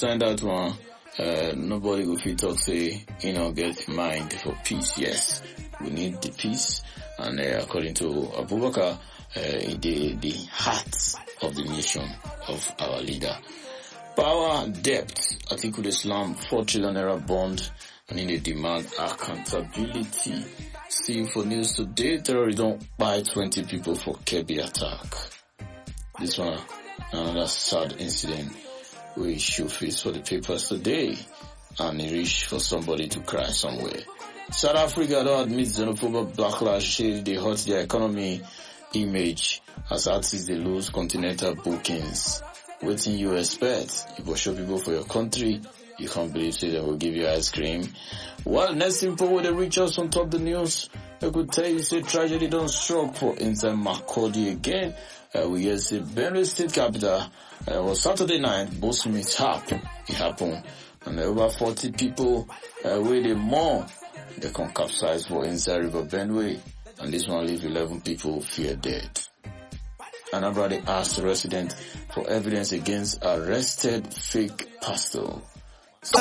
understand that one. Nobody will fit talk say, get mind for peace. Yes, we need the peace. And according to Abubakar, the heart of the nation of our leader. Power, debt, Atiku Islam, 4 trillion naira bond, and in the demand accountability. See for news today, terrorism by 20 people for Kebbi attack. This one, another sad incident we should face for the papers today, and it reach for somebody to cry somewhere. South Africa don't admit xenophobic backlash, they hurt their economy image as artists they lose continental bookings. Waiting you expect? You go show people for your country, you can't believe say they will give you ice cream. Well, next info where they reach us on top the news, I could tell you say tragedy don't struck for inside Makurdi again. We hear say Benue State capital was Saturday night, both mishap. It happened, and over 40 people where they more they can capsize for inside River Benue, and this one leave 11 people fear dead. Another they asked the resident for evidence against arrested fake pastor.